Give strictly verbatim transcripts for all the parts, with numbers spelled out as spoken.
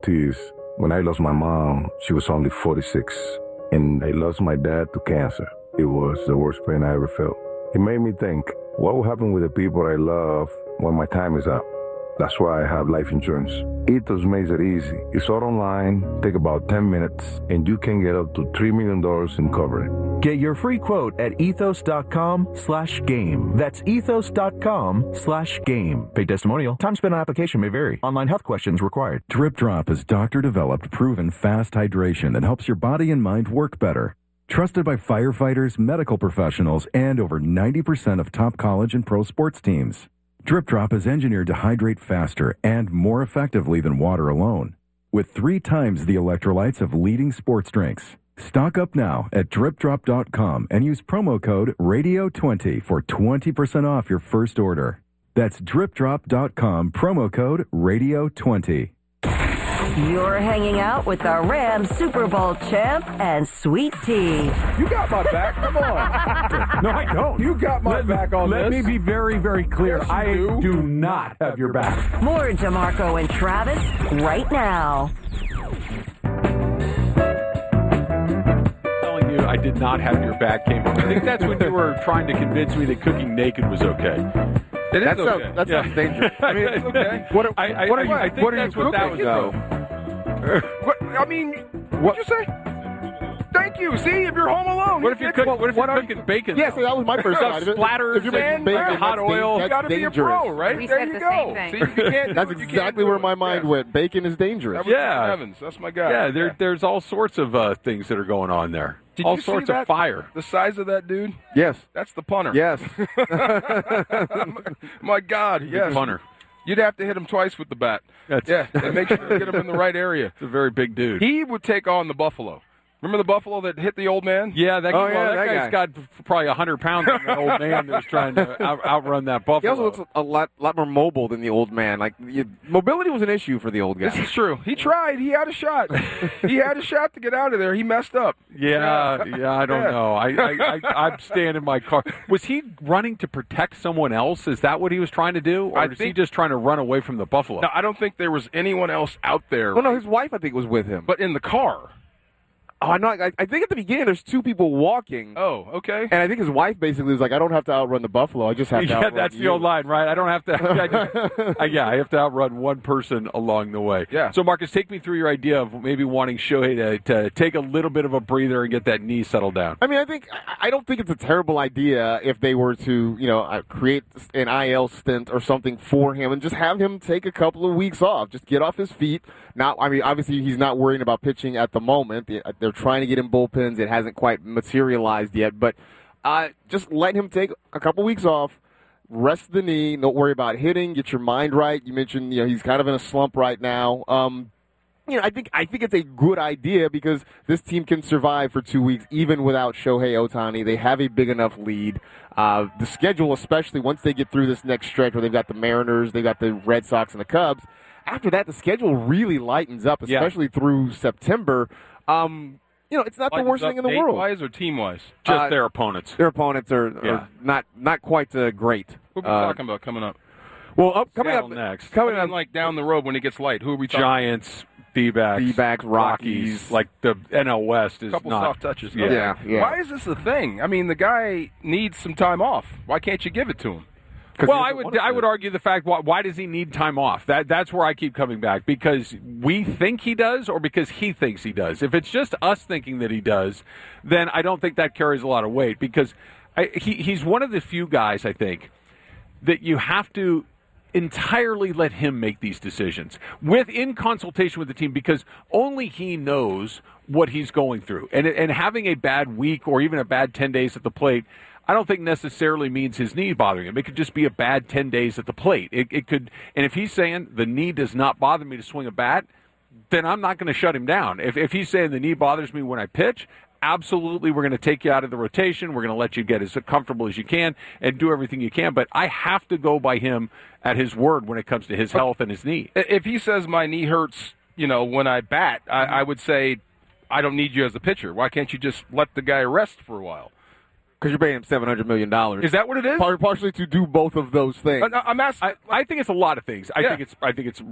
tears. When I lost my mom, she was only forty-six. And I lost my dad to cancer. It was the worst pain I ever felt. It made me think, what will happen with the people I love when my time is up? That's why I have life insurance. Ethos makes it easy. It's all online, take about ten minutes, and you can get up to three million dollars in coverage. Get your free quote at ethos.com slash game. That's ethos.com slash game. Paid testimonial. Time spent on application may vary. Online health questions required. Drip Drop is doctor-developed, proven fast hydration that helps your body and mind work better. Trusted by firefighters, medical professionals, and over ninety percent of top college and pro sports teams. Drip Drop is engineered to hydrate faster and more effectively than water alone, with three times the electrolytes of leading sports drinks. Stock up now at drip drop dot com and use promo code radio twenty for twenty percent off your first order. That's drip drop dot com, promo code radio twenty. You're hanging out with the Rams Super Bowl champ and Sweet Tea. You got my back. Come on. No, I don't. You got my let, back on let this. Let me be very, very clear. Yes, I do. do not have your back. More DeMarco and Travis right now. Telling you I did not have your back came up. I think that's when you were trying to convince me that cooking naked was okay. It is That's okay. a, that Yeah. sounds dangerous. I mean, it's okay. What, I, I, what are I, you, I think what are that's you what that cooking, was, though? What, I mean, what'd you say? Thank you. See, if you're home alone, What if you're, cook, cook, what if what you're are cooking you- bacon? Yeah, though? so that was my first Stuff thought. If it- splatters if you're making and bacon, hot that's oil. dan- you got to that's be a dangerous. pro, right? We there said you the go. same thing. See, you can't do That's what you can't exactly do. where my mind Yeah. went. Bacon is dangerous. That was Yeah. Kevin Evans. That's my guy. Yeah, there, there's all sorts of uh, things that are going on there. Did all you sorts see that? of fire. The size of that dude? Yes. That's the punter. Yes. My God, yes. Punter. You'd have to hit him twice with the bat. That's, Yeah, and make sure you get him in the right area. It's a very big dude. He would take on the Buffalo. Remember the Buffalo that hit the old man? yeah, that, Oh, well, yeah, that, that guy's guy. got probably one hundred pounds on that old man that was trying to out, outrun that He buffalo. also looks a lot, lot more mobile than the old man. Like you, mobility was an issue for the old guy. This is true. He tried. He had a shot. he had a shot to get out of there. He messed up. Yeah, yeah, I don't Yeah. know. I, I, I, I'm staying in my car. Was he running to protect someone else? Is that what he was trying to do? Or I is he think- just trying to run away from the buffalo? No, I don't think there was anyone else out there. Well, no, his wife I think was with him. But in the car. Oh, I know. I, I think at the beginning there's two people walking. Oh, okay. And I think his wife basically was like, "I don't have to outrun the buffalo. I just have to yeah, outrun that's you." the old line, right? I don't have to. I just, I, yeah, I have to outrun one person along the way. Yeah. So, Marcus, take me through your idea of maybe wanting Shohei to, to take a little bit of a breather and get that knee settled down. I mean, I think I- I don't think it's a terrible idea if they were to, you know, uh, create an I L stint or something for him and just have him take a couple of weeks off, just get off his feet. Now, I mean, obviously he's not worrying about pitching at the moment. They- They're trying to get him bullpens. It hasn't quite materialized yet, but uh, just let him take a couple weeks off. Rest the knee. Don't worry about hitting. Get your mind right. You mentioned, you know, he's kind of in a slump right now. Um, you know, I think I think it's a good idea because this team can survive for two weeks even without Shohei Ohtani. They have a big enough lead. Uh, the schedule, especially once they get through this next stretch where they've got the Mariners, they've got the Red Sox and the Cubs. After that, the schedule really lightens up, especially yeah. through September. Um, you know, it's not Lightens the worst up thing in the world. Date-wise or team-wise? Just Uh, their opponents. Their opponents are, are Yeah. not not quite uh, great. Who are we Uh, talking about coming up? Well, up, coming Seattle up next. Coming I mean, up, like down the road when it gets light. Who are we talking Giants, D-backs, D-backs, Rockies. Like the N L West is A couple not. soft touches. Yeah. Okay. Yeah, yeah. Why is this a thing? I mean, the guy needs some time off. Why can't you give it to him? Well, I would I would argue the fact why, why does he need time off? That that's where I keep coming back because we think he does or because he thinks he does. If it's just us thinking that he does, then I don't think that carries a lot of weight because I, he he's one of the few guys I think that you have to entirely let him make these decisions with in consultation with the team because only he knows what he's going through and and having a bad week or even a bad ten days at the plate I don't think necessarily means his knee bothering him. It could just be a bad ten days at the plate. It, it could, and if he's saying the knee does not bother me to swing a bat, then I'm not going to shut him down. If if he's saying the knee bothers me when I pitch, absolutely we're going to take you out of the rotation. We're going to let you get as comfortable as you can and do everything you can. But I have to go by him at his word when it comes to his health and his knee. If he says my knee hurts, you know, when I bat, I, I would say I don't need you as a pitcher. Why can't you just let the guy rest for a while? Because you're paying him seven hundred million dollars. Is that what it is? Par- partially to do both of those things. I, I'm asking. I, I think it's a lot of things. I Yeah. think it's I think it's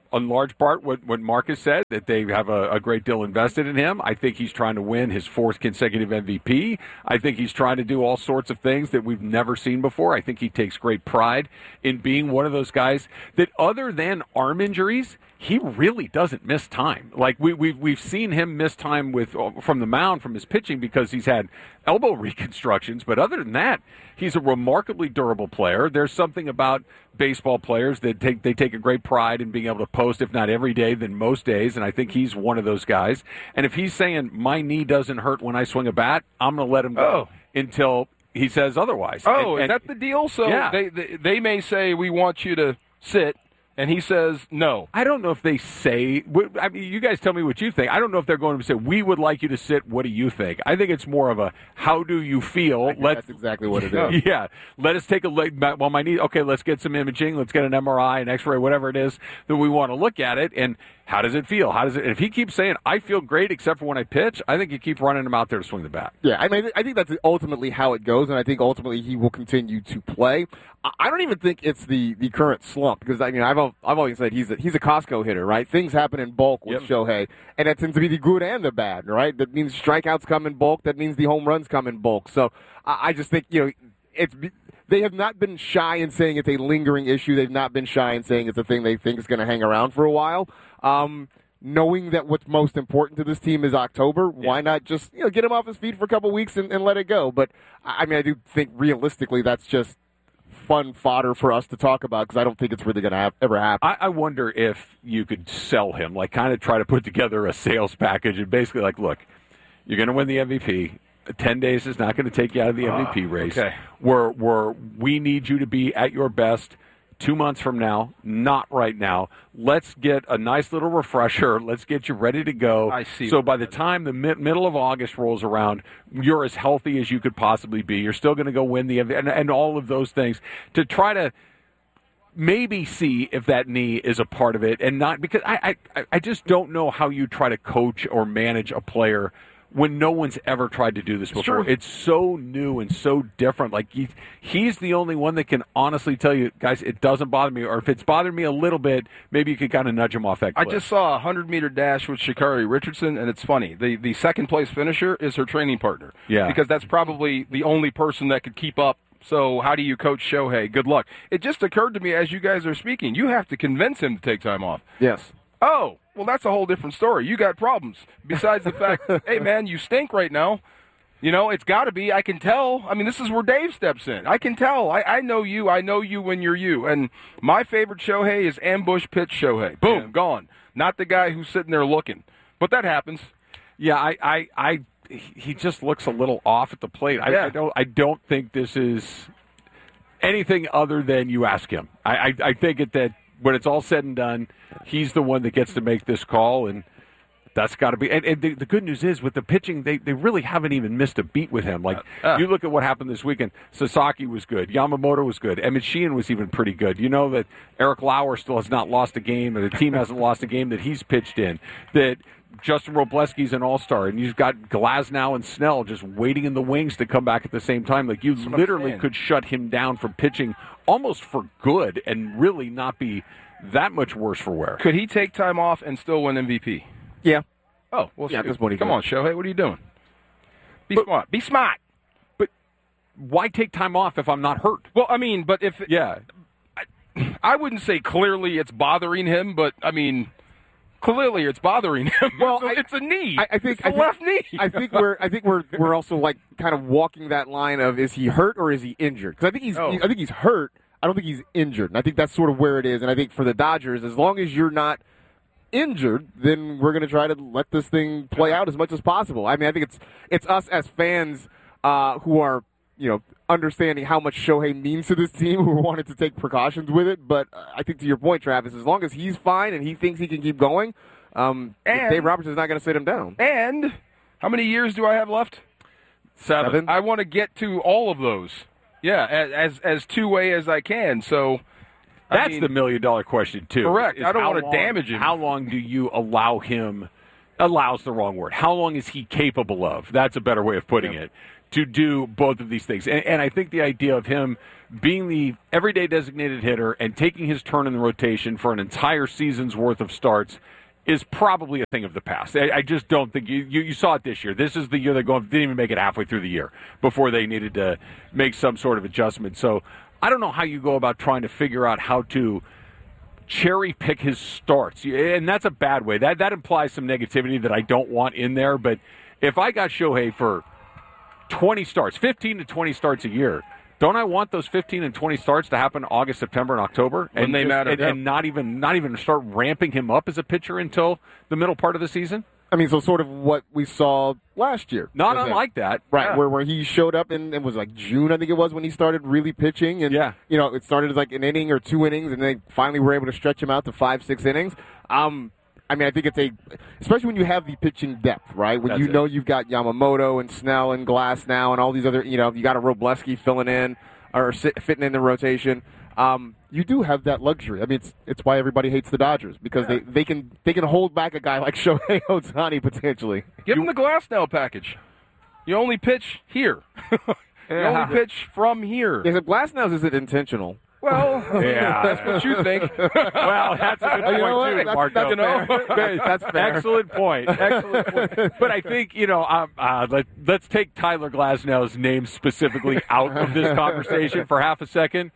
in large part what, what Marcus said, that they have a, a great deal invested in him. I think he's trying to win his fourth consecutive M V P. I think he's trying to do all sorts of things that we've never seen before. I think he takes great pride in being one of those guys that, other than arm injuries, he really doesn't miss time. Like we, we've we've seen him miss time with from the mound from his pitching because he's had elbow reconstructions. But other than that, he's a remarkably durable player. There's something about baseball players that take they take a great pride in being able to post, if not every day, then most days. And I think he's one of those guys. And if he's saying my knee doesn't hurt when I swing a bat, I'm going to let him go oh. until he says otherwise. Oh, and, is and, that the deal? So yeah. they, they they may say we want you to sit. And he says no. I don't know if they say. I mean, you guys tell me what you think. I don't know if they're going to say we would like you to sit. What do you think? I think it's more of a how do you feel? Let's, that's exactly what it is. Yeah, let us take a look. Well, my knee. Okay, let's get some imaging. Let's get an M R I, an X-ray, whatever it is that we want to look at it. And how does it feel? How does it? And if he keeps saying I feel great except for when I pitch, I think you keep running him out there to swing the bat. Yeah, I mean, I think that's ultimately how it goes, and I think ultimately he will continue to play. I don't even think it's the, the current slump because I mean I've I've always said he's a, he's a Costco hitter, right? Things happen in bulk with yep. Shohei, and that tends to be the good and the bad, right? That means strikeouts come in bulk. That means the home runs come in bulk. So I, I just think you know it's they have not been shy in saying it's a lingering issue. They've not been shy in saying it's a thing they think is going to hang around for a while. Um, knowing that what's most important to this team is October, yeah. why not just you know get him off his feet for a couple weeks and, and let it go? But I mean I do think realistically that's just fun fodder for us to talk about because I don't think it's really going to ever happen. I, I wonder if you could sell him, like kind of try to put together a sales package and basically like, look, you're going to win the M V P. Ten days is not going to take you out of the M V P race. Okay. We're, we're, we need you to be at your best two months from now, not right now. Let's get a nice little refresher. Let's get you ready to go. I see. So by the time the mid- middle of August rolls around, you're as healthy as you could possibly be. You're still going to go win the and, and all of those things to try to maybe see if that knee is a part of it and not because I I, I just don't know how you try to coach or manage a player when no one's ever tried to do this before. It's, it's so new and so different. Like he, he's the only one that can honestly tell you, guys, it doesn't bother me. Or if it's bothered me a little bit, maybe you could kind of nudge him off that cliff. I just saw a hundred-meter dash with Sha'Carri Richardson, and it's funny. The the second-place finisher is her training partner. Yeah. Because that's probably the only person that could keep up. So how do you coach Shohei? Good luck. It just occurred to me as you guys are speaking, you have to convince him to take time off. Yes. Oh, well, that's a whole different story. You got problems. Besides the fact, hey, man, you stink right now. You know, it's got to be. I can tell. I mean, this is where Dave steps in. I can tell. I, I know you. I know you when you're you. And my favorite Shohei is ambush pitch Shohei. Boom, yeah. Gone. Not the guy who's sitting there looking. But that happens. Yeah, I, I, I he just looks a little off at the plate. I, yeah. I don't. I don't think this is anything other than you ask him. I, I, I think it, that when it's all said and done, he's the one that gets to make this call, and that's got to be. And, and the, the good news is with the pitching, they, they really haven't even missed a beat with him. Like uh, uh. you look at what happened this weekend. Sasaki was good. Yamamoto was good. Emmett Sheehan was even pretty good. You know that Eric Lauer still has not lost a game, and the team hasn't lost a game that he's pitched in. That Justin Robleski's an all-star, and you've got Glasnow and Snell just waiting in the wings to come back at the same time. Like you literally could shut him down from pitching almost for good and really not be that much worse for wear. Could he take time off and still win M V P? Yeah. Oh, well, yeah, so, this one come could. on, Shohei, what are you doing? Be but, smart. Be smart. But why take time off if I'm not hurt? Well, I mean, but if yeah, I, I wouldn't say clearly it's bothering him, but I mean, clearly it's bothering him. Well, so I, it's a knee. I, I think it's a I think, left knee. I think we're I think we're we're also like kind of walking that line of is he hurt or is he injured? Because I think he's oh. he, I think he's hurt. I don't think he's injured, and I think that's sort of where it is. And I think for the Dodgers, as long as you're not injured, then we're going to try to let this thing play out as much as possible. I mean, I think it's it's us as fans uh, who are you know understanding how much Shohei means to this team, who wanted to take precautions with it. But uh, I think to your point, Travis, as long as he's fine and he thinks he can keep going, um, and, Dave Roberts is not going to sit him down. And how many years do I have left? Seven. Seven. I want to get to all of those. Yeah, as as two way as I can. So that's I mean, the million dollar question too. Correct. Is I don't how want to long, damage him. How long do you allow him? Allows the wrong word. How long is he capable of? That's a better way of putting yeah. it. to do both of these things. And, and I think the idea of him being the everyday designated hitter and taking his turn in the rotation for an entire season's worth of starts is probably a thing of the past. I, I just don't think you, you, you saw it this year. This is the year they're going, didn't even make it halfway through the year before they needed to make some sort of adjustment. So I don't know how you go about trying to figure out how to cherry pick his starts. And that's a bad way. That, that implies some negativity that I don't want in there. But if I got Shohei for twenty starts, fifteen to twenty starts a year, don't I want those fifteen and twenty starts to happen August, September, and October, when and they just, matter, and, yeah. and not even not even start ramping him up as a pitcher until the middle part of the season? I mean, so sort of what we saw last year. Not Isn't unlike it? that, Right, yeah. where where he showed up in, it was like June, I think it was, when he started really pitching. And, Yeah. you know, it started as like an inning or two innings, and they finally were able to stretch him out to five, six innings. Um, I mean, I think it's a, especially when you have the pitching depth, right? When That's you it. know you've got Yamamoto and Snell and Glass now and all these other, you know, you got a Robleski filling in or sit, fitting in the rotation. Um, you do have that luxury. I mean, it's it's why everybody hates the Dodgers, because Yeah. they, they can they can hold back a guy like Shohei Ohtani potentially. Give him the Glasnow package. You only pitch here. you Yeah. only pitch from here. Yeah, Glasnow's isn't intentional. Well, Yeah. that's what you think. Well, that's a good You point, know what? too, That's- Marco. that's fair. That's fair. Excellent point. Excellent point. But I think, you know, um, uh, let, let's take Tyler Glasnow's name specifically out of this conversation for half a second.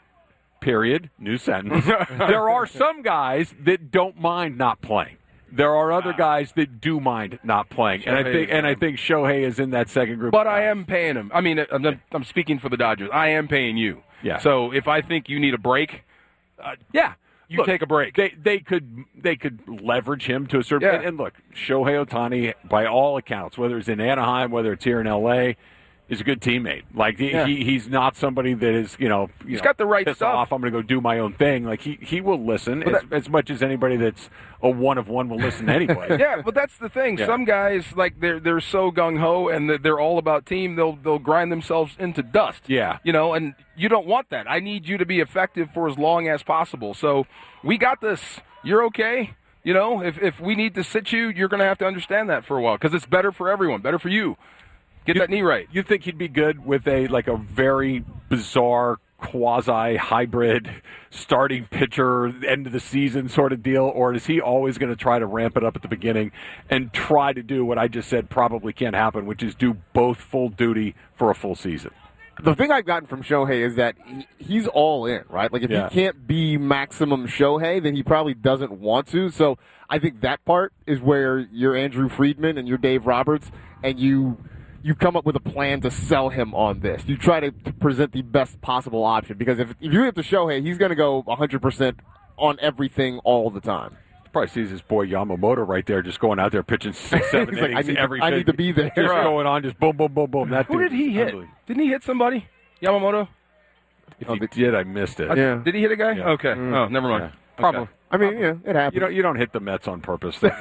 Period. New sentence. There are some guys that don't mind not playing. There are other guys that do mind not playing, and I Shohei think is and I one. think Shohei is in that second group. But I am paying him. I mean, I'm, I'm speaking for the Dodgers. I am paying you. Yeah. So if I think you need a break, uh, yeah, you Look, take a break. They they could they could leverage him to a certain. Yeah. And, and look, Shohei Ohtani, by all accounts, whether it's in Anaheim, whether it's here in L A, is a good teammate. Like he, Yeah. he he's not somebody that is you know you He's know, got the right pissed stuff. off. I'm going to go do my own thing. Like he he will listen But as, that- as much as anybody that's a one of one will listen anyway. Yeah, but that's the thing. Yeah. Some guys, like they're they're so gung ho and they're, they're all about team. They'll they'll grind themselves into dust. Yeah. you know, and you don't want that. I need you to be effective for as long as possible. So we got this. You're okay. You know, if if we need to sit you, you're going to have to understand that for a while because it's better for everyone, better for you. Get You- that knee right. You think he'd be good with a like a very bizarre quasi hybrid starting pitcher end of the season sort of deal, or is he always going to try to ramp it up at the beginning and try to do what I just said probably can't happen, which is do both full duty for a full season? The thing I've gotten from Shohei is that he, he's all in, right? Like, if Yeah. he can't be maximum Shohei, then he probably doesn't want to. So I think that part is where you're Andrew Friedman and you're Dave Roberts, and you you come up with a plan to sell him on this. You try to present the best possible option, because if, if you hit the Shohei, he's going to go one hundred percent on everything all the time. Probably sees his boy Yamamoto right there, just going out there pitching six, seven He's like, innings I need to- every. I need to be there. Just Right. going on, just boom, boom, boom, boom. That Who dude, did he hit? unbelievable. Didn't he hit somebody? Yamamoto? If he did, I missed it. Yeah. Did he hit a guy? Yeah. Okay. Oh, never mind. Yeah. Probably. Okay. I mean, yeah, it happens. You don't you don't hit the Mets on purpose. they're,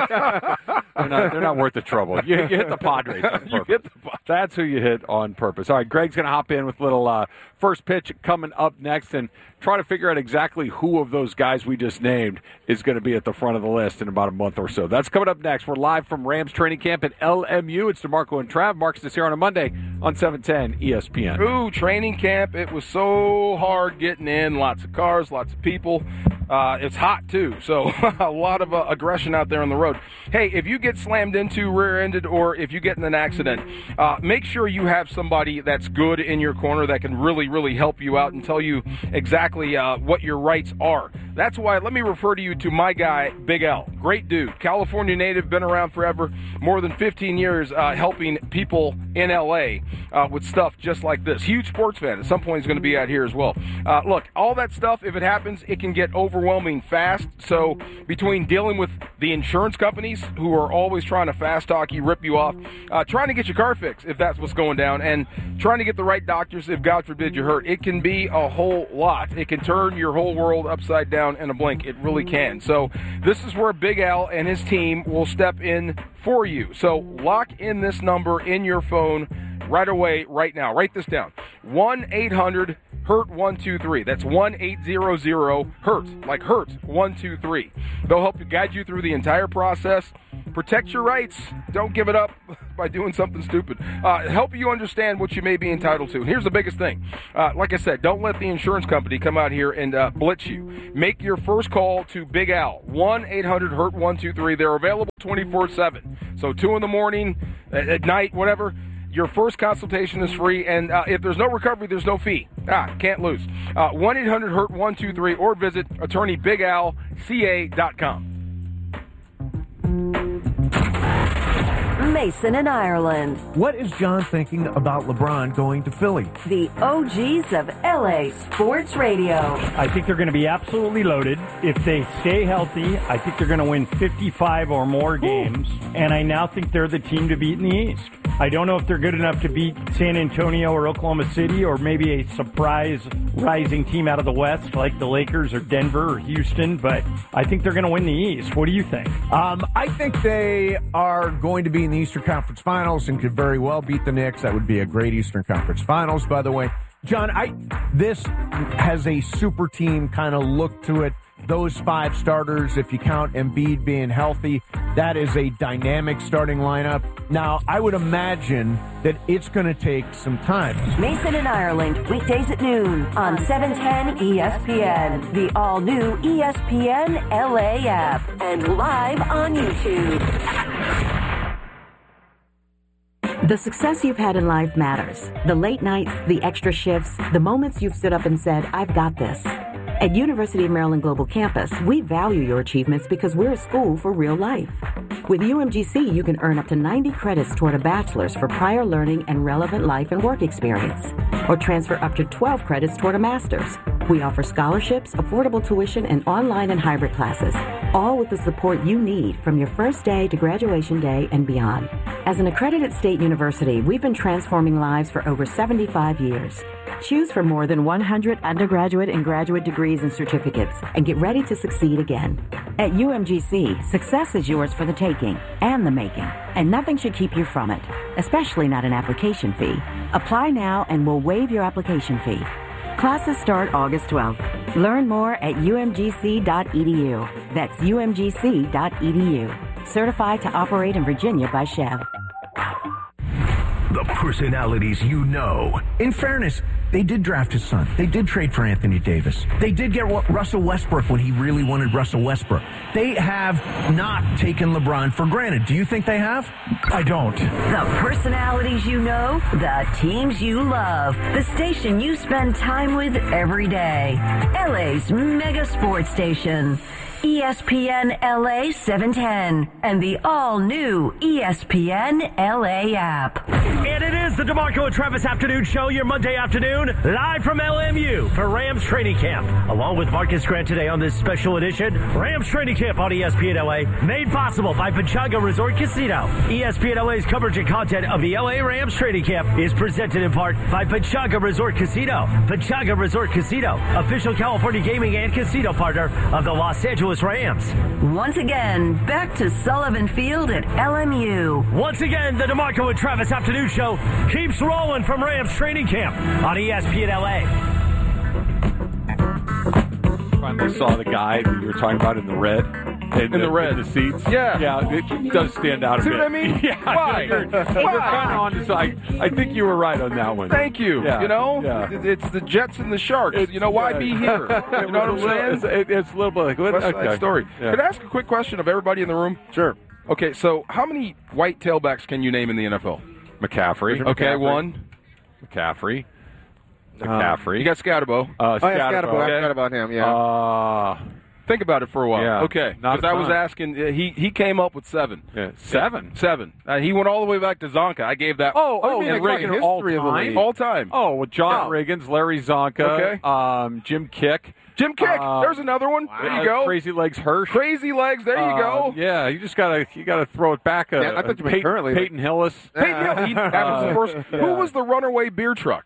not, they're not worth the trouble. You, you hit the Padres on purpose. You hit the Padres. That's who you hit on purpose. All right, Greg's going to hop in with a little uh, first pitch coming up next and try to figure out exactly who of those guys we just named is going to be at the front of the list in about a month or so. That's coming up next. We're live from Rams training camp at L M U. It's DeMarco and Trav. Marcus is here on a Monday on seven ten E S P N. Ooh, training camp. It was so hard getting in. Lots of cars, lots of people. Uh, it's hot, too, so a lot of uh, aggression out there on the road. Hey, if you get slammed into, rear-ended, or if you get in an accident, uh, make sure you have somebody that's good in your corner that can really, really help you out and tell you exactly uh, what your rights are. That's why, let me refer to you to my guy, Big L. Great dude. California native, been around forever, more than fifteen years uh, helping people in L A uh, with stuff just like this. Huge sports fan. At some point, he's going to be out here as well. Uh, look, all that stuff, if it happens, it can get overwhelming fast. So between dealing with the insurance companies who are always trying to fast talk you, rip you off, uh, trying to get your car fixed if that's what's going down, and trying to get the right doctors if, God forbid, you hurt, it can be a whole lot. It can turn your whole world upside down in a blink. It really can. So this is where Big Al and his team will step in for you. So lock in this number in your phone right away, right now. Write this down. one eight hundred hurt one two three. That's one eight hundred hurt, like hurt one two three. They'll help you guide you through the entire process. Protect your rights. Don't give it up. by doing something stupid. Uh, help you understand what you may be entitled to. And here's the biggest thing. Uh, like I said, don't let the insurance company come out here and uh, blitz you. Make your first call to Big Al, one eight hundred hurt one two three. They're available twenty-four seven. So two in the morning, at, at night, whatever. Your first consultation is free, and uh, if there's no recovery, there's no fee. Ah, can't lose. Uh, one eight hundred hurt one two three or visit attorney big al c a dot com. Mason in Ireland. What is John thinking about LeBron going to Philly? The O Gs of L A Sports Radio. I think they're going to be absolutely loaded. If they stay healthy, I think they're going to win fifty-five or more games. Ooh. And I now think they're the team to beat in the East. I don't know if they're good enough to beat San Antonio or Oklahoma City or maybe a surprise rising team out of the West like the Lakers or Denver or Houston, but I think they're going to win the East. What do you think? Um, I think they are going to be in the Eastern Conference Finals and could very well beat the Knicks. That would be a great Eastern Conference Finals, by the way. John, I this has a super team kind of look to it. Those five starters, if you count Embiid being healthy, that is a dynamic starting lineup. Now, I would imagine that it's going to take some time. Mason in Ireland, weekdays at noon on seven ten E S P N, the all-new E S P N L A app, and live on YouTube. The success you've had in life matters. The late nights, the extra shifts, the moments you've stood up and said, I've got this. At University of Maryland Global Campus, we value your achievements because we're a school for real life. With U M G C, you can earn up to ninety credits toward a bachelor's for prior learning and relevant life and work experience, or transfer up to twelve credits toward a master's. We offer scholarships, affordable tuition, and online and hybrid classes, all with the support you need from your first day to graduation day and beyond. As an accredited state university, we've been transforming lives for over seventy-five years. Choose from more than one hundred undergraduate and graduate degrees and certificates and get ready to succeed again. At U M G C, success is yours for the taking and the making, and nothing should keep you from it, especially not an application fee. Apply now and we'll waive your application fee. Classes start August twelfth. Learn more at u m g c dot e d u. That's u m g c dot e d u. Certified to operate in Virginia by Chev. The personalities you know. In fairness, they did draft his son. They did trade for Anthony Davis. They did get Russell Westbrook when he really wanted Russell Westbrook. They have not taken LeBron for granted. Do you think they have? I don't. The personalities you know, the teams you love, the station you spend time with every day. L A's mega sports station. E S P N L A seven ten and the all-new E S P N L A app. And it is the DeMarco and Travis Afternoon Show, your Monday afternoon, live from L M U for Rams Training Camp. Along with Marcus Grant today on this special edition, Rams Training Camp on E S P N L A, made possible by Pechanga Resort Casino. E S P N L A's coverage and content of the L A Rams Training Camp is presented in part by Pechanga Resort Casino. Pechanga Resort Casino, official California gaming and casino partner of the Los Angeles Rams. Once again, back to Sullivan Field at L M U. Once again, the DeMarco and Travis Afternoon Show keeps rolling from Rams Training Camp on E S P N L A. Finally saw the guy that you were talking about in the red. In, in the, the red. In the seats. Yeah. Yeah, it does stand out a See bit. what I mean? Yeah. Why? You're, you're kind of on to, I, I think you were right on that one. Thank you. Yeah. You know, yeah. it's the Jets and the Sharks. It's, you know, why yeah. be here? You know what I'm saying? It's, it, it's a little bit like, what? West Side Okay. Story. Yeah. Could I ask a quick question of everybody in the room? Sure. Okay, so how many white tailbacks can you name in the N F L? McCaffrey. Okay, McCaffrey. one. McCaffrey. McCaffrey. Uh, you got Scatterbo. Uh, oh, yeah, Scatterbo. Okay. I forgot about him, yeah. Uh, Think about it for a while. Yeah. Okay. Not Because I was fun. asking, uh, he, he came up with seven. Yeah. Seven? Seven. Uh, he went all the way back to Zonka. I gave that. Oh, oh, you mean and like Reagan history all of the time? league? All time. Oh, with John Yeah. Riggins, Larry Zonka, Okay. um, Jim Kick. Jim Kick. Uh, There's another one. uh, There you go. Crazy Legs Hirsch. Crazy Legs. There you Uh, go. Yeah, you just gotta you gotta throw it back. Uh, Yeah, I thought you meant Peyton, currently. Peyton Hillis. Hey, you know, he, that was the first. Yeah. Who was the runaway beer truck?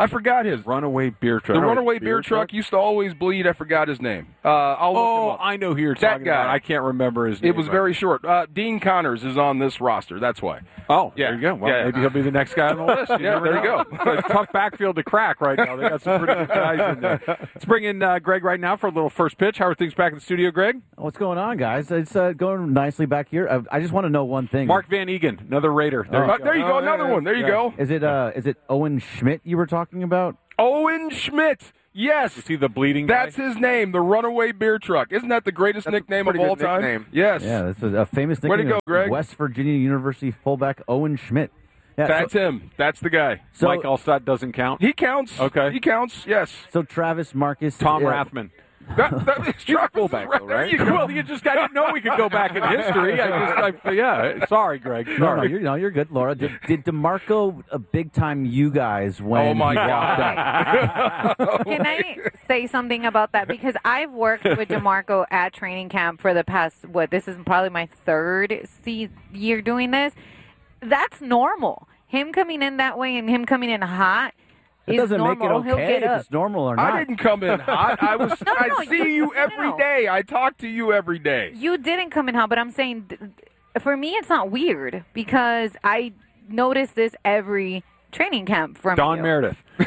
I forgot his. Runaway beer truck. The runaway beer, beer truck, truck used to always bleed. I forgot his name. Uh, I'll look Oh, him up. I know who you're That talking guy. about. I can't remember his name. It was right. very short. Uh, Dean Connors is on this roster. That's why. Oh, Yeah. there you go. Well, Yeah. maybe he'll be the next guy on the list. You Yeah, never there you know. go. It's a tough backfield to crack right now. They got some pretty good guys in there. Let's bring in uh, Greg right now for a little first pitch. How are things back in the studio, Greg? What's going on, guys? It's uh, going nicely back here. Uh, I just want to know one thing. Mark Van Egan, another Raider. There, Uh, you, go. there you go. Another one. There you go. Is it uh, is it Owen Schmidt you were talking about? Owen Schmidt. Yes. You see the bleeding That's guy? his name, the runaway beer truck. Isn't that the greatest That's a nickname of pretty all good time? nickname. Yes. Yeah, this is a famous Way to nickname go, of Greg. West Virginia University fullback Owen Schmidt. Yeah, That's so, him. That's the guy. so, Mike Allstott doesn't count. He counts. Okay. He counts. Yes. so Travis Marcus. Tom uh, Rathman. That, that is He's a Travis fullback, right though, there. right? You go. Well, you just I didn't know we could go back in history. I just, I, yeah. Sorry, Greg. No, no, Sorry. you're, no, you're good, Laura. Did, did DeMarco a big time you guys when Oh, my he walked God. up? Can I say something about that? Because I've worked with DeMarco at training camp for the past, what, this is probably my third se- year doing this. That's normal. Him coming in that way and him coming in hot It is doesn't normal. make it okay He'll get if up. it's normal or not. I didn't come in hot. I was. No, no, I no, see you- you no, every no. day. I talk to you every day. You didn't come in hot, but I'm saying th- for me it's not weird because I notice this every training camp from Don you. Meredith. Toby,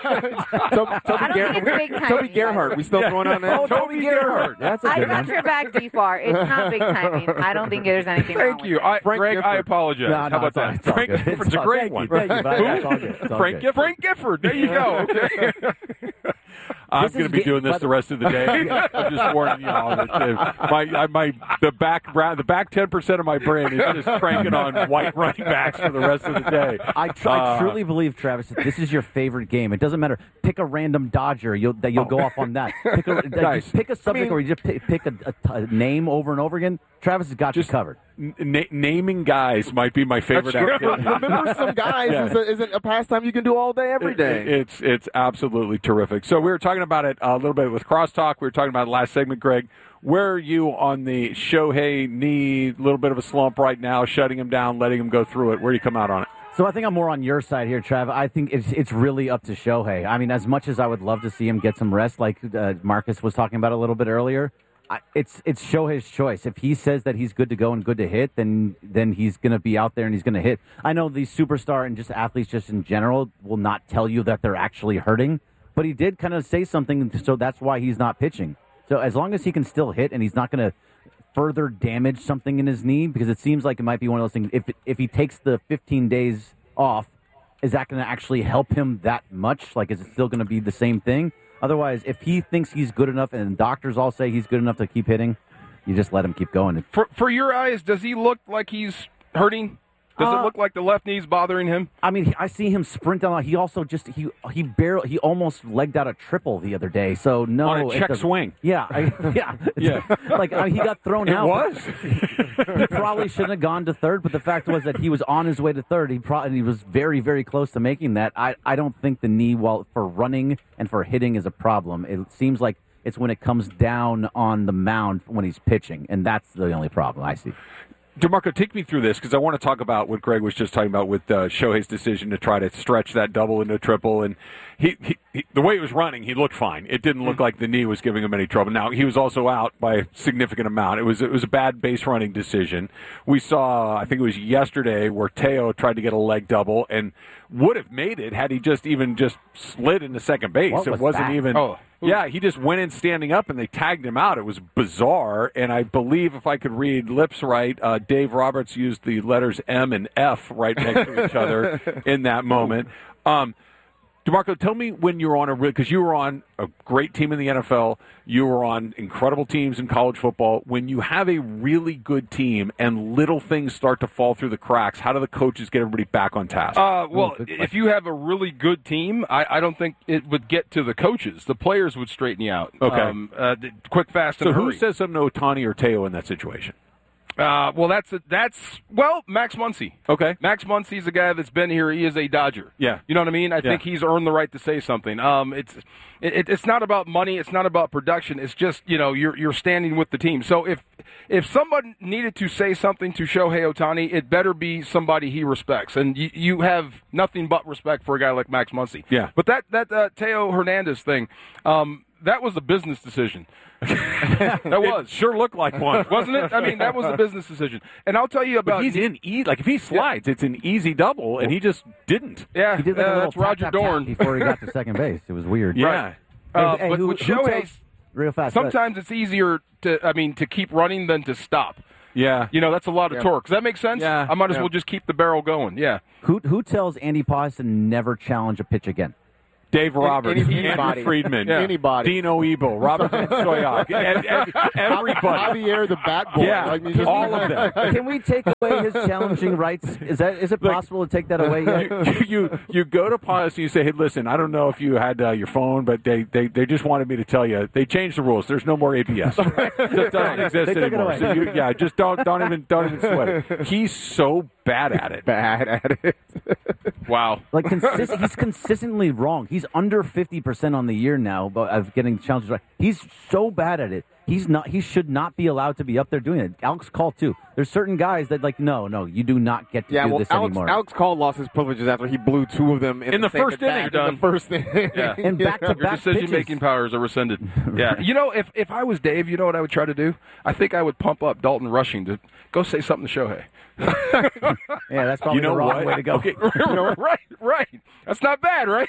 I don't think it's big time. Toby Gerhardt. We still throwing on that? Oh, Toby Gerhardt. That's a I good got one. your back, D four. It's not big timing. I don't think there's anything wrong Thank with you, it. I, Frank Greg. I Gifford. apologize. No, How no, about it's all- that? it's all Frank good. Gifford's It's a all- great thank you, one. thank you, but it's all good. It's all Frank good. Gifford. Frank Gifford. There you go. Okay. I'm This going to is be get- doing this by the the- rest of the day. I'm just warning you all. That, uh, my, I, my, the back, bra- the back ten percent of my brain is just cranking on white running backs for the rest of the day. I, tr- I Uh, truly believe, Travis, that this is your favorite game. It doesn't matter. Pick a random Dodger. You'll, that you'll Oh. go off on that. Pick a, that- Guys, pick a subject I mean- or you just pick, pick a, a, a name over and over again. Travis has got Just you covered. Na- naming guys might be my favorite activity. Remember, some guys Yeah. is a, isn't a pastime you can do all day, every It- day. it- it's it's absolutely terrific. So we were talking about it a little bit with Crosstalk. We were talking about it last segment, Greg. Where are you on the Shohei knee? A little bit of a slump right now, shutting him down, letting him go through it. Where do you come out on it? So I think I'm more on your side here, Trav. I think it's it's really up to Shohei. I mean, as much as I would love to see him get some rest, like uh, Marcus was talking about a little bit earlier, I, it's it's Shohei's choice. If he says that he's good to go and good to hit, then then he's going to be out there and he's going to hit. I know these superstar and just athletes just in general will not tell you that they're actually hurting, but he did kind of say something, so that's why he's not pitching. So as long as he can still hit and he's not going to further damage something in his knee, because it seems like it might be one of those things. If if he takes the fifteen days off, is that going to actually help him that much? Like, is it still going to be the same thing? Otherwise, if he thinks he's good enough, and doctors all say he's good enough to keep hitting, you just let him keep going. For for your eyes, does he look like he's hurting? Does Uh, it look like the left knee's bothering him? I mean, I see him sprint down. He also just he he barely he almost legged out a triple the other day. So no, On a it check doesn't- swing. Yeah, I, yeah, Yeah. Like I mean, he got thrown It out. was. He probably shouldn't have gone to third, but the fact was that he was on his way to third. He probably he was very very close to making that. I I don't think the knee, while for running and for hitting, is a problem. It seems like it's when it comes down on the mound when he's pitching, and that's the only problem I see. DeMarco, take me through this because I want to talk about what Greg was just talking about with uh, Shohei's decision to try to stretch that double into a triple. And he, he, he, the way he was running, he looked fine. It didn't look like the knee was giving him any trouble. Now, he was also out by a significant amount. It was it was a bad base running decision. We saw, I think it was yesterday, where Teo tried to get a leg double and would have made it had he just even just slid into second base. What it was wasn't that? even. Oh. Yeah, he just went in standing up, and they tagged him out. It was bizarre, and I believe if I could read lips right, uh, Dave Roberts used the letters M and F right next to each other in that moment. Um, DeMarco, tell me when you were on a because you were on a great team in the N F L, you were on incredible teams in college football. When you have a really good team and little things start to fall through the cracks, how do the coaches get everybody back on task? Uh, well, if you have a really good team, I, I don't think it would get to the coaches. The players would straighten you out. Okay. Um, uh, th- quick, fast, and so who hurry. says something to Ohtani or Teo in that situation? Uh, well, that's a, that's well, Max Muncy. Okay, Max Muncy's a guy that's been here. He is a Dodger. Yeah, you know what I mean. I yeah. think he's earned the right to say something. Um, it's it, it's not about money. It's not about production. It's just you know you're you're standing with the team. So if if someone needed to say something to Shohei Ohtani, it better be somebody he respects, and you, you have nothing but respect for a guy like Max Muncy. Yeah. But that that uh, Teo Hernandez thing. Um, That was a business decision. that was it sure looked like one, wasn't it? I mean, that was a business decision. And I'll tell you about. But he's in e like if he slides, yeah. it's an easy double, and he just didn't. Yeah, he did like uh, a little that's Roger tap, Dorn tap before he got to second base. It was weird. Yeah. Right. Uh, hey, but who, with who Shohei, tells, real fast. sometimes it's easier to. I mean, to keep running than to stop. Yeah, you know that's a lot of yeah. torque. Does that make sense? Yeah, I might as yeah. well just keep the barrel going. Yeah. Who who tells Andy Paz to never challenge a pitch again? Dave Roberts, Any, Andrew Friedman, yeah. anybody, Dino Ebel, Robert Stoyak, everybody, Javier the Bat Boy, yeah, like, just, all of them. Can we take away his challenging rights? Is that is it possible like, to take that away yet? You, you you go to Paz and you say, hey, listen, I don't know if you had uh, your phone, but they, they, they just wanted me to tell you they changed the rules. There's no more A B S. It doesn't exist They took it anymore. away. So you, yeah, just don't don't even don't even sweat it. He's so bad at it. Bad at it. Wow. Like consist- he's consistently wrong. He's under fifty percent on the year now but of getting challenges right. He's so bad at it. He's not. He should not be allowed to be up there doing it. Alex Call too. There's certain guys that like no, no, you do not get to yeah, do well, this Alex, anymore. Alex Call lost his privileges after he blew two of them in, in the, the first inning. In the first inning. Yeah. And back to Your back decision-making powers are rescinded. Yeah. You know, if if I was Dave, you know what I would try to do? I think I would pump up Dalton Rushing to go say something to Shohei. Yeah, that's probably you know the wrong what? way to go. Okay. right, right. That's not bad, right?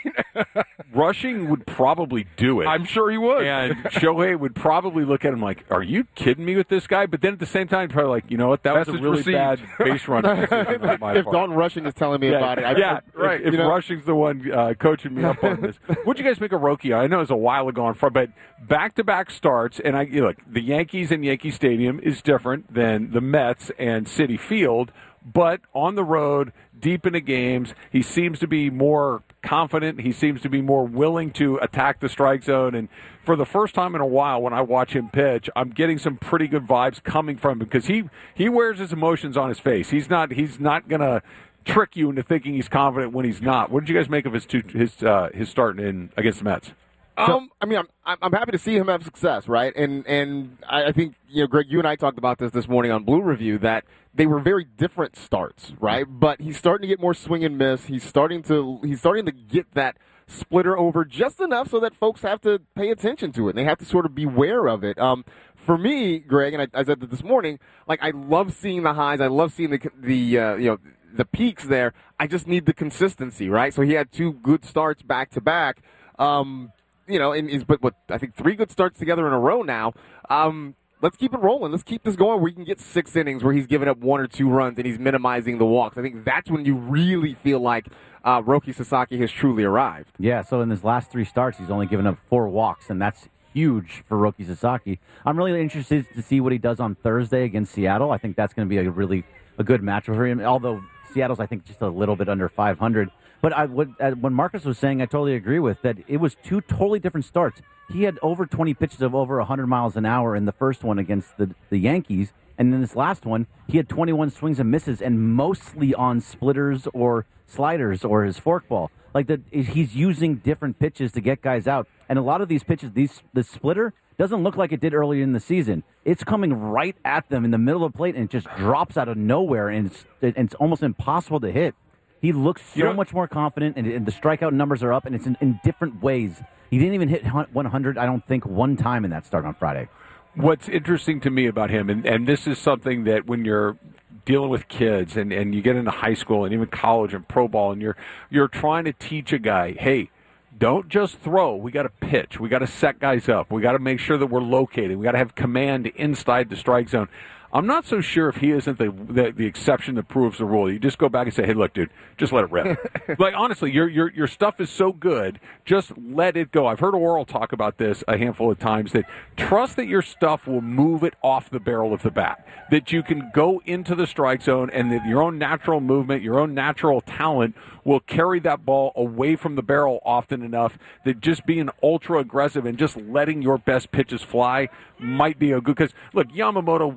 Rushing would probably do it. I'm sure he would. And Shohei would probably look at him like, are you kidding me with this guy? But then at the same time, probably like, you know what? That Message was a really received. bad base run. on my If part. Dalton Rushing is telling me yeah, about it, I, yeah, I, right. You If know, Rushing's the one uh, coaching me up on this, what'd you guys make of Roki? I know it was a while ago on front, but back-to-back starts, and I you know, look, the Yankees and Yankee Stadium is different than the Mets and Citi Field, but on the road, deep into games, he seems to be more confident. He seems to be more willing to attack the strike zone. And for the first time in a while, when I watch him pitch, I'm getting some pretty good vibes coming from him because he, he wears his emotions on his face. He's not he's not gonna trick you into thinking he's confident when he's not. What did you guys make of his two, his uh, his starting in against the Mets? Um, I mean, I'm I'm happy to see him have success, right? And and I think you know, Greg, you and I talked about this this morning on Blue Review that they were very different starts, right? But he's starting to get more swing and miss. He's starting to he's starting to get that splitter over just enough so that folks have to pay attention to it. And they have to sort of beware of it. Um, for me, Greg, and I, I said that this morning, like I love seeing the highs. I love seeing the the uh, you know the peaks there. I just need the consistency, right? So he had two good starts back to back. Um, You know, and he's but what I think three good starts together in a row now. Um, let's keep it rolling. Let's keep this going where you can get six innings where he's giving up one or two runs and he's minimizing the walks. I think that's when you really feel like uh, Roki Sasaki has truly arrived. Yeah, so in his last three starts, he's only given up four walks, and that's huge for Roki Sasaki. I'm really interested to see what he does on Thursday against Seattle. I think that's going to be a really a good match for him, although Seattle's, I think, just a little bit under five hundred. But I, what, uh, when Marcus was saying, I totally agree with, that it was two totally different starts. He had over twenty pitches of over one hundred miles an hour in the first one against the, the Yankees, and in this last one, he had twenty-one swings and misses, and mostly on splitters or sliders or his forkball. Like, the, he's using different pitches to get guys out, and a lot of these pitches, these the splitter doesn't look like it did earlier in the season. It's coming right at them in the middle of the plate, and it just drops out of nowhere, and it's, and it's almost impossible to hit. He looks so you know, much more confident, and, and the strikeout numbers are up, and it's in, in different ways. He didn't even hit one hundred, I don't think, one time in that start on Friday. What's interesting to me about him, and, and this is something that when you're dealing with kids and, and you get into high school and even college and pro ball, and you're you're trying to teach a guy, hey, don't just throw. We got to pitch. We got to set guys up. We got to make sure that we're located. We got to have command inside the strike zone. I'm not so sure if he isn't the, the the exception that proves the rule. You just go back and say, "Hey, look, dude, just let it rip." Like honestly, your your your stuff is so good, just let it go. I've heard Oral talk about this a handful of times. That trust that your stuff will move it off the barrel of the bat. That you can go into the strike zone, and that your own natural movement, your own natural talent will carry that ball away from the barrel often enough that just being ultra aggressive and just letting your best pitches fly might be a good. Because look, Yamamoto looks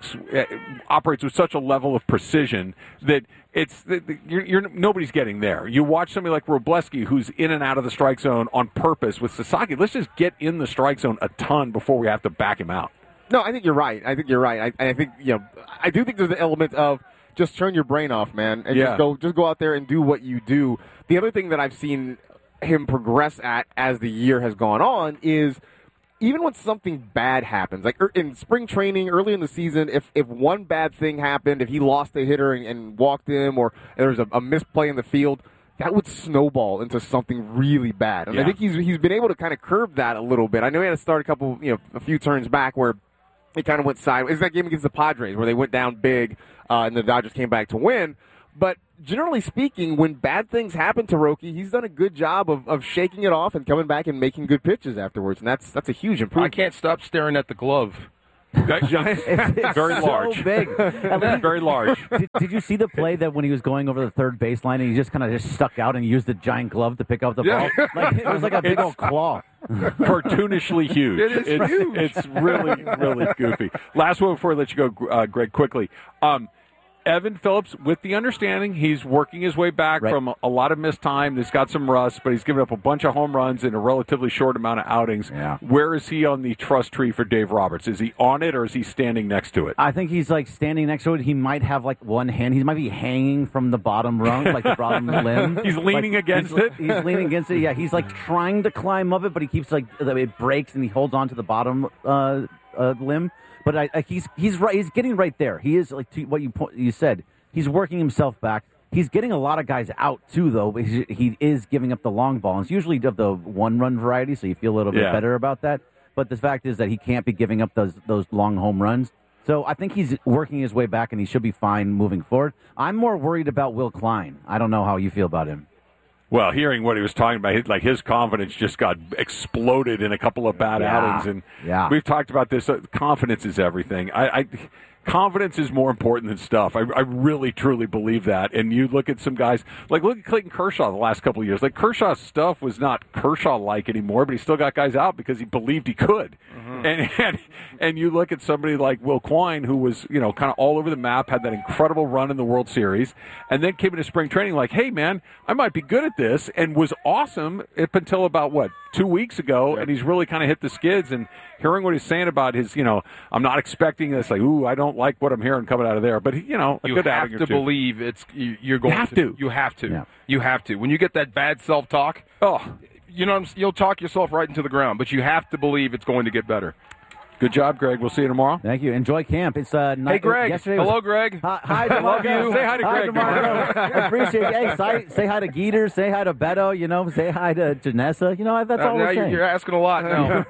works uh, operates with such a level of precision that it's you're, you're nobody's getting there. You watch somebody like Robleski, who's in and out of the strike zone on purpose. With Sasaki, let's just get in the strike zone a ton before we have to back him out. No, I think you're right. I think you're right. I, I think you know. I do think there's the element of just turn your brain off, man, and Yeah. just go just go out there and do what you do. The other thing that I've seen him progress at as the year has gone on is even when something bad happens, like er, in spring training, early in the season, if, if one bad thing happened, if he lost a hitter and, and walked him, or there was a, a misplay in the field, that would snowball into something really bad. And Yeah. I think he's he's been able to kind of curb that a little bit. I know he had to start a couple, you know, a few turns back where it kind of went sideways. It's that game against the Padres where they went down big uh, and the Dodgers came back to win. But generally speaking, when bad things happen to Roki, he's done a good job of, of shaking it off and coming back and making good pitches afterwards, and that's that's a huge improvement. I can't stop staring at the glove. That's just It's very so large. big. Very large. Did, did you see the play that when he was going over the third baseline and he just kind of just stuck out and used the giant glove to pick up the Yeah. ball? Like, it was like a big It's- old claw. Cartoonishly huge. It is it's, huge. It's really, really goofy. Last one before I let you go, uh, Greg, quickly. Um, Evan Phillips, with the understanding he's working his way back Right. from a, a lot of missed time. He's got some rust, but he's given up a bunch of home runs in a relatively short amount of outings. Yeah. Where is he on the trust tree for Dave Roberts? Is he on it or is he standing next to it? I think he's like standing next to it. He might have like one hand. He might be hanging from the bottom rung, like the bottom limb. He's leaning Like, against he's, it? He's leaning against it. Yeah, he's like trying to climb up it, but he keeps like it breaks and he holds on to the bottom uh, uh, limb. But I, I, he's he's right. He's getting right there. He is like to what you po- you said. He's working himself back. He's getting a lot of guys out, too, though. But he, he is giving up the long ball. And it's usually of the one-run variety, so you feel a little bit Yeah. better about that. But the fact is that he can't be giving up those those long home runs. So I think he's working his way back, and he should be fine moving forward. I'm more worried about Will Klein. I don't know how you feel about him. Well, hearing what he was talking about, his- like his confidence just got exploded in a couple of bad Yeah. outings, and Yeah. we've talked about this. Uh, confidence is everything. I, I confidence is more important than stuff. I, I really truly believe that. And you look at some guys like look at Clayton Kershaw the last couple of years. Like Kershaw's stuff was not Kershaw-like anymore, but he still got guys out because he believed he could. Mm-hmm. And, and and you look at somebody like Will Quine, who was you know kind of all over the map, had that incredible run in the World Series, and then came into spring training like, hey man, I might be good at this, and was awesome up until about what two weeks ago, and he's really kind of hit the skids. And hearing what he's saying about his, you know, I'm not expecting this. Like, ooh, I don't like what I'm hearing coming out of there, but you know, a You good have outing or to two. believe it's you- you're going You have to. to. You have to. Yeah. You have to. When you get that bad self-talk, Oh, you know, what I'm s- you'll talk yourself right into the ground, but you have to believe it's going to get better. good job, Greg. We'll see you tomorrow. Thank you. Enjoy camp. It's uh, Hey, night. Greg. Yesterday was- Hello, Greg. Hi, hi I love DeMarco. you. Say hi to Greg. DeMarco. I appreciate it. Hey, say, say hi to Geeter. Say hi to Beto. You know, say hi to Janessa. You know, that's Uh, all now we're you're, saying. you're asking a lot now.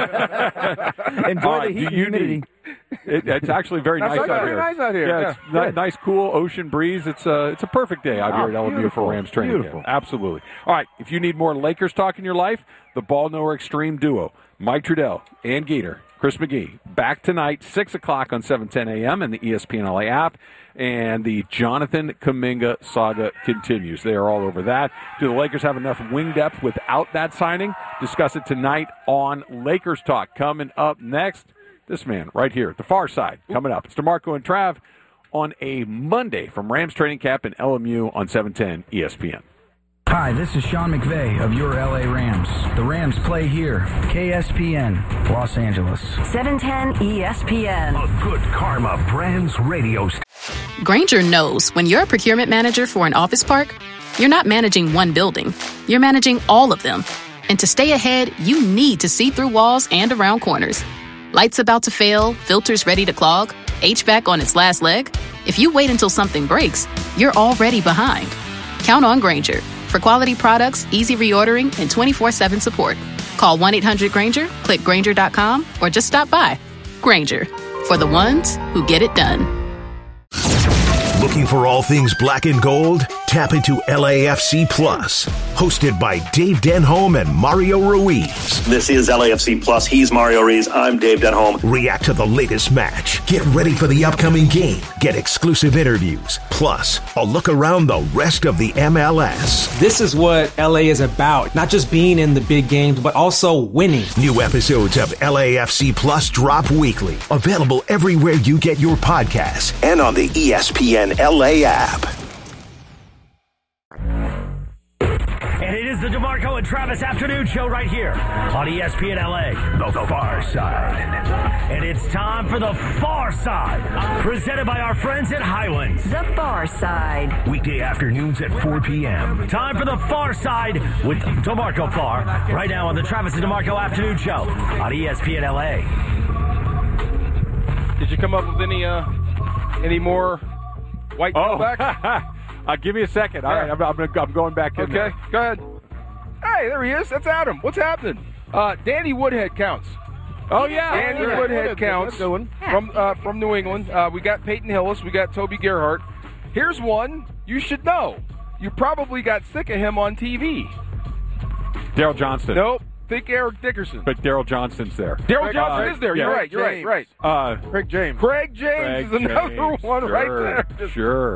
Enjoy All the right, heat do and you humidity. need- It, it's actually very That's nice like out very here. nice out here. Yeah, Yeah. it's ni- nice, cool ocean breeze. It's a it's a perfect day out Oh, here at L M U beautiful. for Rams training Beautiful. camp. Absolutely. All right, if you need more Lakers talk in your life, the Ball Knower Extreme duo, Mike Trudell and Gator, Chris McGee, back tonight, six o'clock on seven ten a.m. in the E S P N L A app. And the Jonathan Kuminga saga continues. They are all over that. Do the Lakers have enough wing depth without that signing? Discuss it tonight on Lakers Talk. Coming up next, this man right here, the far side, coming up. It's DeMarco and Trav on a Monday from Rams Training Camp in L M U on seven ten E S P N. Hi, this is Sean McVay of your L A Rams. The Rams play here, K S P N, Los Angeles. seven ten E S P N. A good karma brands radio station. Grainger knows when you're a procurement manager for an office park, you're not managing one building, you're managing all of them. And to stay ahead, you need to see through walls and around corners. Lights about to fail, filters ready to clog, H V A C on its last leg. If you wait until something breaks, you're already behind. Count on Grainger for quality products, easy reordering, and twenty-four seven support. Call one eight hundred Grainger, click Grainger dot com, or just stop by. Grainger, for the ones who get it done. Looking Looking for all things black and gold? Tap into L A F C Plus, hosted by Dave Denholm and Mario Ruiz. This is L A F C Plus. He's Mario Ruiz. I'm Dave Denholm. React to the latest match. Get ready for the upcoming game. Get exclusive interviews. Plus, a look around the rest of the M L S. This is what L A is about. Not just being in the big games, but also winning. New episodes of L A F C Plus drop weekly. Available everywhere you get your podcasts and on the E S P N L A app. And it is the DeMarco and Travis Afternoon Show right here on E S P N L A, The Far Side. And it's time for The Far Side, presented by our friends at Highlands. The Far Side. Weekday afternoons at four p.m. Time for The Far Side with DeMarco Farr, right now on the Travis and DeMarco Afternoon Show on E S P N L A. Did you come up with any uh, any more white Oh. tailbacks? Uh, give me a second. All right, I'm, I'm, gonna, I'm going back in Okay, there. go ahead. Hey, there he is. That's Adam. What's happening? Uh, Danny Woodhead counts. Oh, yeah. Danny Sure. Woodhead counts from uh, from New England. Uh, we got Peyton Hillis. We got Toby Gerhart. Here's one you should know. You probably got sick of him on T V. Daryl Johnston. Nope. Think Eric Dickerson. But Daryl Johnston's there. Daryl Johnson Uh, is there. yeah. You're right. You're right. Right. Uh, Craig James. Craig James Craig is another James, one sure, right there. Just Sure.